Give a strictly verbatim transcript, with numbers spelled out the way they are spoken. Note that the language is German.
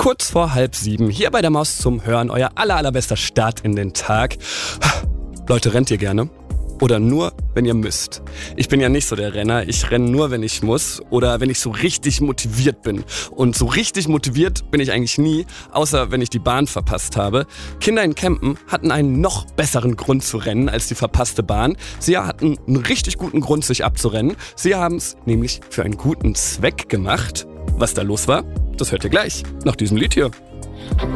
Kurz vor halb sieben, hier bei der Maus zum Hören, euer aller, allerbester Start in den Tag. Leute, rennt ihr gerne? Oder nur, wenn ihr müsst? Ich bin ja nicht so der Renner, ich renne nur, wenn ich muss oder wenn ich so richtig motiviert bin. Und so richtig motiviert bin ich eigentlich nie, außer wenn ich die Bahn verpasst habe. Kinder in Kempen hatten einen noch besseren Grund zu rennen als die verpasste Bahn. Sie hatten einen richtig guten Grund, sich abzurennen. Sie haben es nämlich für einen guten Zweck gemacht. Was da los war, das hört ihr gleich, nach diesem Lied hier.